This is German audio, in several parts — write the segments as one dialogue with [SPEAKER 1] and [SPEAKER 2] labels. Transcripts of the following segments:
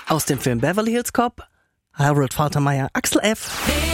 [SPEAKER 1] Aus dem Film Beverly Hills Cop, Harold Faltermeyer, Axel F.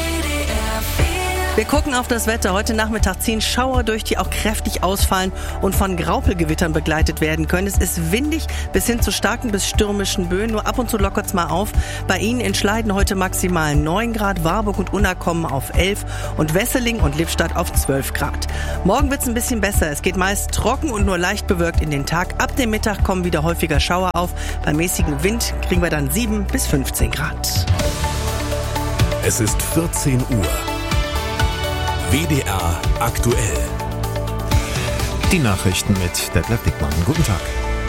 [SPEAKER 1] Wir gucken auf das Wetter. Heute Nachmittag ziehen Schauer durch, die auch kräftig ausfallen und von Graupelgewittern begleitet werden können. Es ist windig bis hin zu starken bis stürmischen Böen. Nur ab und zu lockert's mal auf. Bei Ihnen in Schleiden heute maximal 9 Grad, Warburg und Unna kommen auf 11 und Wesseling und Lippstadt auf 12 Grad. Morgen wird's ein bisschen besser. Es geht meist trocken und nur leicht bewölkt in den Tag. Ab dem Mittag kommen wieder häufiger Schauer auf. Bei mäßigem Wind kriegen wir dann 7 bis 15 Grad.
[SPEAKER 2] Es ist 14 Uhr. WDR aktuell.
[SPEAKER 3] Die Nachrichten mit Detlef Dickmann. Guten Tag.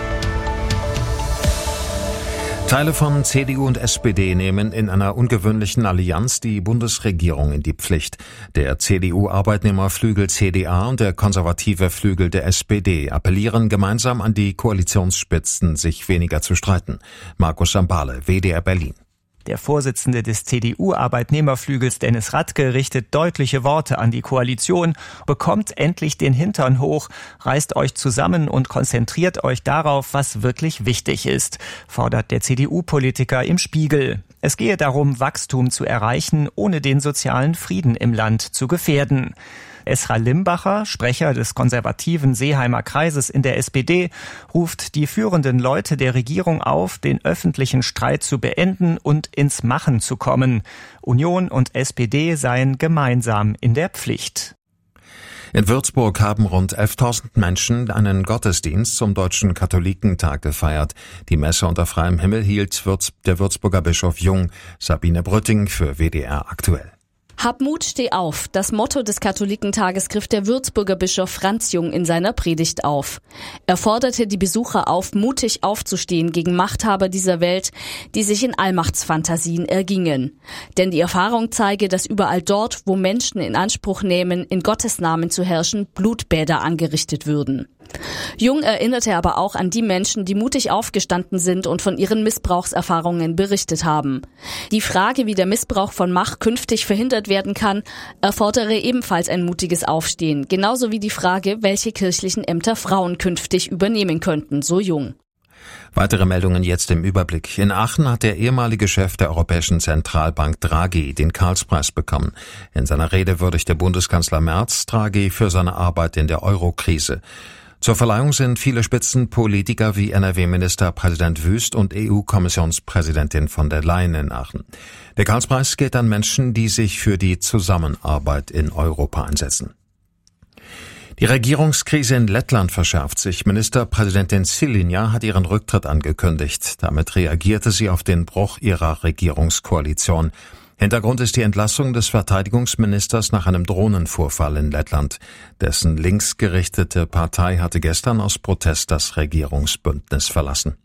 [SPEAKER 3] Teile von CDU und SPD nehmen in einer ungewöhnlichen Allianz die Bundesregierung in die Pflicht. Der CDU-Arbeitnehmerflügel CDA und der konservative Flügel der SPD appellieren gemeinsam an die Koalitionsspitzen, sich weniger zu streiten. Markus Sambale, WDR Berlin.
[SPEAKER 4] Der Vorsitzende des CDU-Arbeitnehmerflügels Dennis Radke richtet deutliche Worte an die Koalition. Bekommt endlich den Hintern hoch, reißt euch zusammen und konzentriert euch darauf, was wirklich wichtig ist, fordert der CDU-Politiker im Spiegel. Es gehe darum, Wachstum zu erreichen, ohne den sozialen Frieden im Land zu gefährden. Esra Limbacher, Sprecher des konservativen Seeheimer Kreises in der SPD, ruft die führenden Leute der Regierung auf, den öffentlichen Streit zu beenden und ins Machen zu kommen. Union und SPD seien gemeinsam in der Pflicht.
[SPEAKER 3] In Würzburg haben rund 11.000 Menschen einen Gottesdienst zum Deutschen Katholikentag gefeiert. Die Messe unter freiem Himmel hielt der Würzburger Bischof Jung. Sabine Brütting für WDR aktuell.
[SPEAKER 5] Hab Mut, steh auf. Das Motto des Katholikentages griff der Würzburger Bischof Franz Jung in seiner Predigt auf. Er forderte die Besucher auf, mutig aufzustehen gegen Machthaber dieser Welt, die sich in Allmachtsfantasien ergingen. Denn die Erfahrung zeige, dass überall dort, wo Menschen in Anspruch nehmen, in Gottes Namen zu herrschen, Blutbäder angerichtet würden. Jung erinnerte aber auch an die Menschen, die mutig aufgestanden sind und von ihren Missbrauchserfahrungen berichtet haben. Die Frage, wie der Missbrauch von Macht künftig verhindert werden kann, erfordere ebenfalls ein mutiges Aufstehen. Genauso wie die Frage, welche kirchlichen Ämter Frauen künftig übernehmen könnten, so Jung.
[SPEAKER 3] Weitere Meldungen jetzt im Überblick. In Aachen hat der ehemalige Chef der Europäischen Zentralbank Draghi den Karlspreis bekommen. In seiner Rede würdigte Bundeskanzler Merz Draghi für seine Arbeit in der Euro-Krise. Zur Verleihung sind viele Spitzenpolitiker wie NRW-Ministerpräsident Wüst und EU-Kommissionspräsidentin von der Leyen in Aachen. Der Karlspreis geht an Menschen, die sich für die Zusammenarbeit in Europa einsetzen. Die Regierungskrise in Lettland verschärft sich. Ministerpräsidentin Šilinja hat ihren Rücktritt angekündigt. Damit reagierte sie auf den Bruch ihrer Regierungskoalition. Hintergrund ist die Entlassung des Verteidigungsministers nach einem Drohnenvorfall in Lettland. Dessen linksgerichtete Partei hatte gestern aus Protest das Regierungsbündnis verlassen.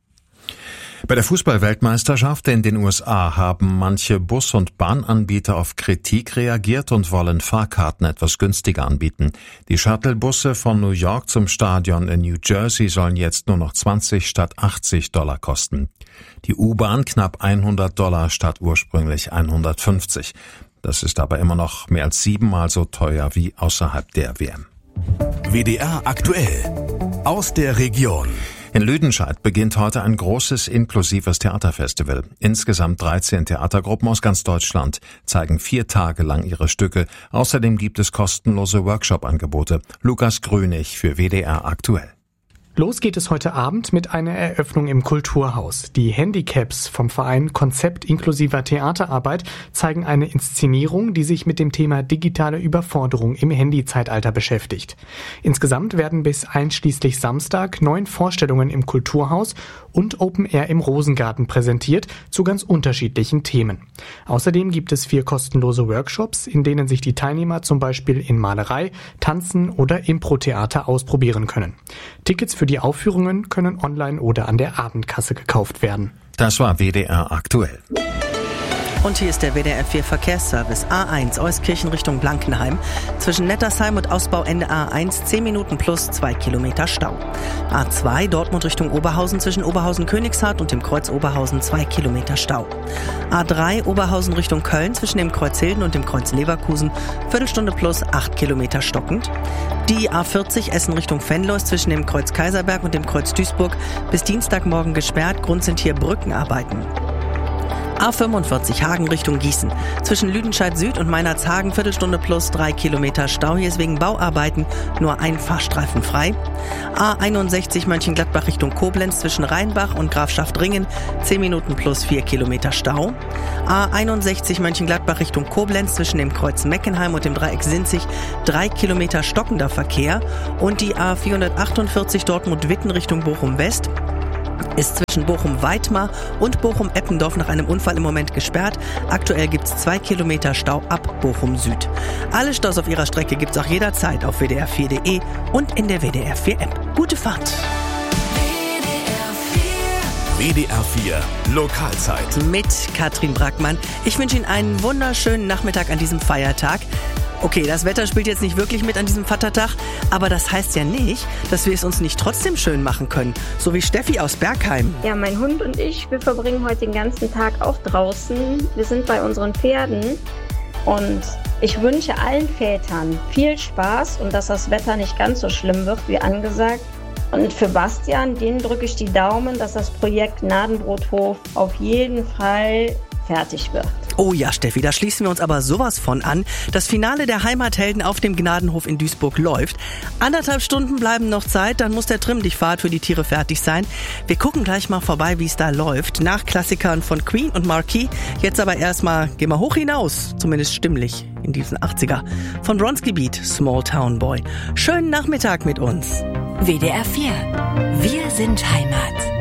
[SPEAKER 3] Bei der Fußball-Weltmeisterschaft in den USA haben manche Bus- und Bahnanbieter auf Kritik reagiert und wollen Fahrkarten etwas günstiger anbieten. Die Shuttlebusse von New York zum Stadion in New Jersey sollen jetzt nur noch $20 statt $80 kosten. Die U-Bahn knapp $100 statt ursprünglich $150. Das ist aber immer noch mehr als 7-mal so teuer wie außerhalb der WM.
[SPEAKER 2] WDR aktuell. Aus der Region.
[SPEAKER 3] In Lüdenscheid beginnt heute ein großes inklusives Theaterfestival. Insgesamt 13 Theatergruppen aus ganz Deutschland zeigen 4 Tage lang ihre Stücke. Außerdem gibt es kostenlose Workshop-Angebote. Lukas Grünig für WDR aktuell.
[SPEAKER 6] Los geht es heute Abend mit einer Eröffnung im Kulturhaus. Die Handicaps vom Verein Konzept inklusiver Theaterarbeit zeigen eine Inszenierung, die sich mit dem Thema digitale Überforderung im Handyzeitalter beschäftigt. Insgesamt werden bis einschließlich Samstag 9 Vorstellungen im Kulturhaus und Open Air im Rosengarten präsentiert zu ganz unterschiedlichen Themen. Außerdem gibt es 4 kostenlose Workshops, in denen sich die Teilnehmer zum Beispiel in Malerei, Tanzen oder Impro-Theater ausprobieren können. Tickets für die Aufführungen können online oder an der Abendkasse gekauft werden.
[SPEAKER 3] Das war WDR aktuell.
[SPEAKER 1] Und hier ist der WDR 4 Verkehrsservice. A1 Euskirchen Richtung Blankenheim. Zwischen Nettersheim und Ausbauende A1 10 Minuten plus 2 Kilometer Stau. A2 Dortmund Richtung Oberhausen zwischen Oberhausen-Königshardt und dem Kreuz Oberhausen 2 Kilometer Stau. A3 Oberhausen Richtung Köln zwischen dem Kreuz Hilden und dem Kreuz Leverkusen. Viertelstunde plus 8 Kilometer stockend. Die A40 Essen Richtung Venlo ist zwischen dem Kreuz Kaiserberg und dem Kreuz Duisburg bis Dienstagmorgen gesperrt. Grund sind hier Brückenarbeiten. A45 Hagen Richtung Gießen. Zwischen Lüdenscheid Süd und Meinerzhagen Viertelstunde plus 3 Kilometer Stau. Hier ist wegen Bauarbeiten nur ein Fahrstreifen frei. A61 Mönchengladbach Richtung Koblenz zwischen Rheinbach und Grafschaftringen 10 Minuten plus 4 Kilometer Stau. A61 Mönchengladbach Richtung Koblenz zwischen dem Kreuz Meckenheim und dem Dreieck Sinzig 3 Kilometer stockender Verkehr. Und die A448 Dortmund-Witten Richtung Bochum-West ist zwischen Bochum-Weitmar und Bochum-Eppendorf nach einem Unfall im Moment gesperrt. Aktuell gibt es 2 Kilometer Stau ab Bochum-Süd. Alle Staus auf ihrer Strecke gibt es auch jederzeit auf wdr4.de und in der WDR 4 App. Gute Fahrt!
[SPEAKER 2] WDR 4 Lokalzeit
[SPEAKER 1] Mit Katrin Brackmann. Ich wünsche Ihnen einen wunderschönen Nachmittag an diesem Feiertag. Okay, das Wetter spielt jetzt nicht wirklich mit an diesem Vatertag, aber das heißt ja nicht, dass wir es uns nicht trotzdem schön machen können. So wie Steffi aus Bergheim.
[SPEAKER 7] Ja, mein Hund und ich, wir verbringen heute den ganzen Tag auch draußen. Wir sind bei unseren Pferden und ich wünsche allen Vätern viel Spaß und dass das Wetter nicht ganz so schlimm wird wie angesagt. Und für Bastian, den drücke ich die Daumen, dass das Projekt Gnadenbrothof auf jeden Fall fertig wird.
[SPEAKER 1] Oh ja, Steffi, da schließen wir uns aber sowas von an. Das Finale der Heimathelden auf dem Gnadenhof in Duisburg läuft. 1,5 Stunden bleiben noch Zeit, dann muss der Trimm-dich-Fahrt für die Tiere fertig sein. Wir gucken gleich mal vorbei, wie es da läuft. Nach Klassikern von Queen und Marquis. Jetzt aber erstmal, gehen wir hoch hinaus, zumindest stimmlich, in diesen 80er. Von Bronski Beat, Small Town Boy. Schönen Nachmittag mit uns.
[SPEAKER 8] WDR 4. Wir sind Heimat.